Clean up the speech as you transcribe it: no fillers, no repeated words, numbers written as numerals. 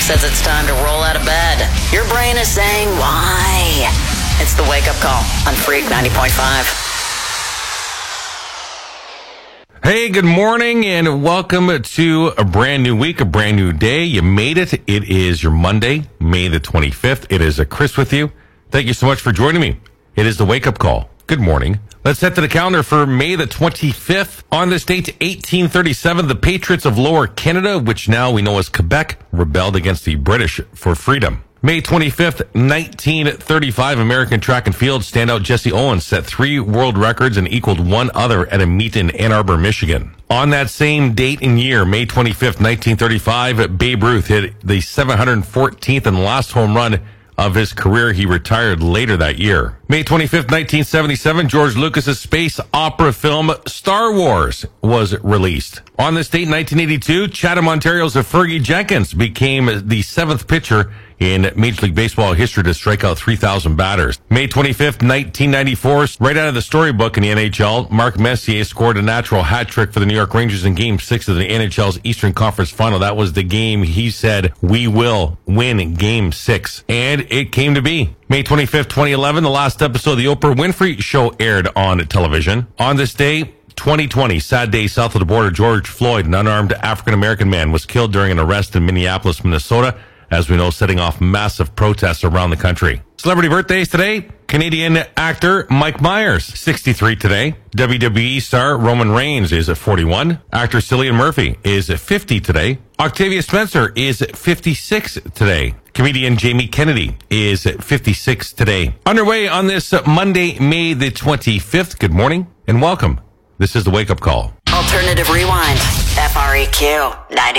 says it's time to roll out of bed. Your brain is saying, why? It's the Wake Up Call on Freak 90.5. Hey, good morning and welcome to a brand new week, a brand new day. You made it. It is your Monday, May the 25th. It is Chris with you. Thank you so much for joining me. It is the Wake Up Call. Good morning. Let's head to the calendar for May the 25th. On this date, 1837, the Patriots of Lower Canada, which now we know as Quebec, rebelled against the British for freedom. May 25th, 1935, American track and field standout Jesse Owens set 3 world records and equaled 1 other at a meet in Ann Arbor, Michigan. On that same date and year, May 25th, 1935, Babe Ruth hit the 714th and last home run of his career. He retired later that year. May 25th, 1977, George Lucas's space opera film Star Wars was released. On this date, 1982, Chatham, Ontario's Fergie Jenkins became the 7th pitcher in Major League Baseball history to strike out 3,000 batters. May 25th, 1994, right out of the storybook in the NHL, Mark Messier scored a natural hat trick for the New York Rangers in Game 6 of the NHL's Eastern Conference Final. That was the game he said, we will win Game 6. And it came to be. May 25th, 2011, the last episode of the Oprah Winfrey Show aired on television. On this day, 2020, sad day south of the border, George Floyd, an unarmed African-American man, was killed during an arrest in Minneapolis, Minnesota, as we know, setting off massive protests around the country. Celebrity birthdays today. Canadian actor Mike Myers, 63 today. WWE star Roman Reigns is 41. Actor Cillian Murphy is 50 today. Octavia Spencer is 56 today. Comedian Jamie Kennedy is 56 today. Underway on this Monday, May the 25th. Good morning and welcome. This is the Wake Up Call. Alternative Rewind. FREQ 90.